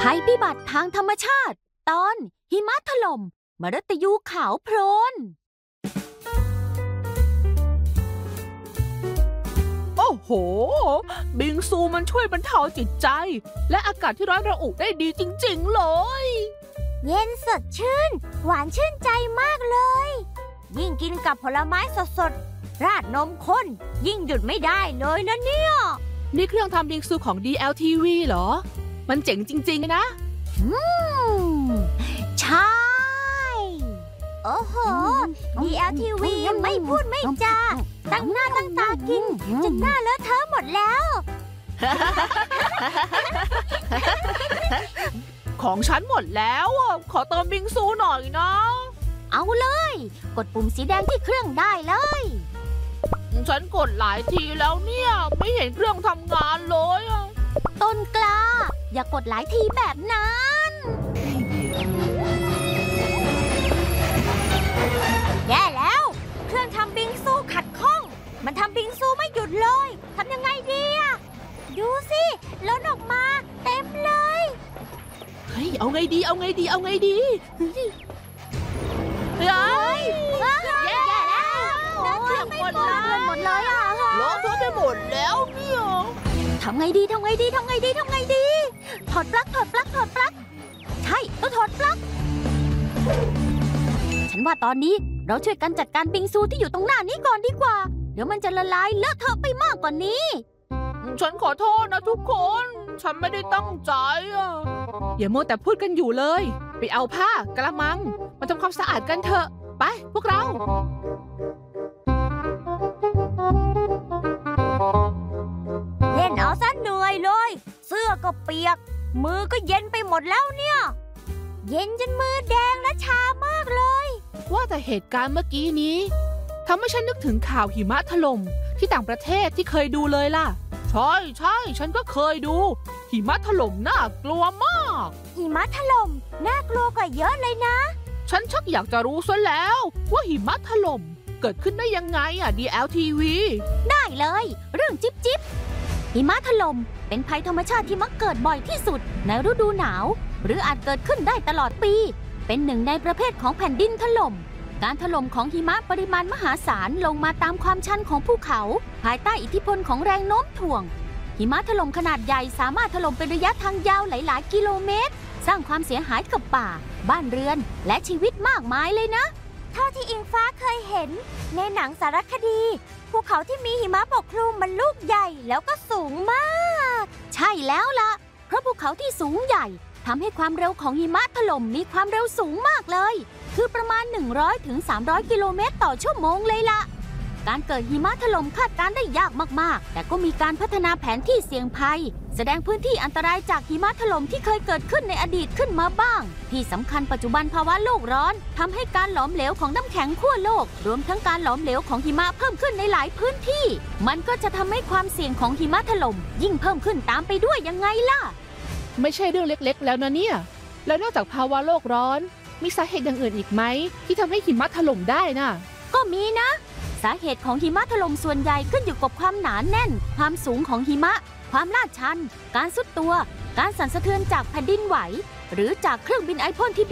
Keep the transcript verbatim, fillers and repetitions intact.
ภัยพิบัติทางธรรมชาติตอนหิมะถล่มมฤตยูขาวโพลนโอ้โหบิงซูมันช่วยบรรเทาจิตใจและอากาศที่ร้อนระอุได้ดีจริงๆเลยเย็นสดชื่นหวานชื่นใจมากเลยยิ่งกินกับผลไม้สดๆราดนมข้นยิ่งหยุดไม่ได้เลยนะเนี่ยนี่เครื่องทำบิงซูของ ดี แอล ที วี เหรอมันเจ๋งจริงๆนะอืมใช่โอ้โห ดี แอล ที วี ไม่พูดไม่จาตั้งหน้าตั้งตากินจนหน้าเลอะเทอะหมดแล้วของฉันหมดแล้วขอเติมบิงซูหน่อยนะเอาเลยกดปุ่มสีแดงที่เครื่องได้เลยฉันกดหลายทีแล้วเนี่ยไม่เห็นเครื่องทำงานเลยต้นกล้าอย่ากดหลายทีแบบนั้นแย่แล้วเครื่องทำบิงซูขัดข้องมันทำบิงซูไม่หยุดเลยทำยังไงดีอะดูสิล้นออกมาเต็มเลยเฮ้ยเอาไงดีเอาไงดีเอาไงดีเฮ้ยแย่แล้วเครื่องหมดเลยหมดเลยอ่ะล้อเทอะไปหมดแล้วเนี่ยทำไงดีทำไงดีทำไงดีทำไงดีถอดปลั๊กถอดปลั๊กถอดปลั๊กใช่ต้องถอดปลั๊กฉันว่าตอนนี้เราช่วยกันจัดการบิงซูที่อยู่ตรงหน้านี้ก่อนดีกว่าเดี๋ยวมันจะละลายเลอะเทอะไปมากกว่านี้ฉันขอโทษนะทุกคนฉันไม่ได้ตั้งใจอ่ะอย่ามัวแต่พูดกันอยู่เลยไปเอาผ้ากระมังมาทำความสะอาดกันเถอะไปพวกเราเล่นเอาซะเหนื่อยเลยเสื้อก็เปียกมือก็เย็นไปหมดแล้วเนี่ยเย็นจนมือแดงและชามากเลยว่าแต่เหตุการณ์เมื่อกี้นี้ทำให้ฉันนึกถึงข่าวหิมะถล่มที่ต่างประเทศที่เคยดูเลยล่ะใช่ใช่ฉันก็เคยดูหิมะถล่มน่ากลัวมากหิมะถล่มน่ากลัวกว่าเยอะเลยนะฉันชักอยากจะรู้ซะแล้วว่าหิมะถล่มเกิดขึ้นได้ยังไงอ่ะ ดี แอล ที วีได้เลยเรื่องจิ๊บจิ๊บหิมะถล่มเป็นภัยธรรมชาติที่มักเกิดบ่อยที่สุดในฤดูหนาวหรืออาจเกิดขึ้นได้ตลอดปีเป็นหนึ่งในประเภทของแผ่นดินถล่มการถล่มของหิมะปริมาณมหาศาลลงมาตามความชันของภูเขาภายใต้อิทธิพลของแรงโน้มถ่วงหิมะถล่มขนาดใหญ่สามารถถล่มเป็นระยะทางยาวหลายๆกิโลเมตรสร้างความเสียหายกับป่าบ้านเรือนและชีวิตมากมายเลยนะเท่าที่อิงฟ้าเคยเห็นในหนังสารคดีภูเขาที่มีหิมะปกคลุมมันลูกใหญ่แล้วก็สูงมากใช่แล้วล่ะเพราะภูเขาที่สูงใหญ่ทำให้ความเร็วของหิมะถล่มมีความเร็วสูงมากเลยคือประมาณ หนึ่งร้อยถึงสามร้อย กิโลเมตรต่อชั่วโมงเลยล่ะการเกิดหิมะถล่มคาดการได้ยากมากๆแต่ก็มีการพัฒนาแผนที่เสี่ยงภัยแสดงพื้นที่อันตรายจากหิมะถล่มที่เคยเกิดขึ้นในอดีตขึ้นมาบ้างที่สำคัญปัจจุบันภาวะโลกร้อนทำให้การหลอมเหลวของน้ำแข็งขั้วโลกรวมทั้งการหลอมเหลวของหิมะเพิ่มขึ้นในหลายพื้นที่มันก็จะทำให้ความเสี่ยงของหิมะถล่มยิ่งเพิ่มขึ้นตามไปด้วยยังไงล่ะไม่ใช่เรื่องเล็กๆแล้วนะเนี่ยแล้วนอกจากภาวะโลกร้อนมีสาเหตุอย่างอื่นอีกไหมที่ทำให้หิมะถล่มได้น่ะก็มีนะสาเหตุของหิมะถล่มส่วนใหญ่ขึ้นอยู่กับความหนาแน่นความสูงของหิมะความลาดชันการซุดตัวการสั่นสะเทือนจากแผ่นดินไหวหรือจากเครื่องบินไอพ่นที่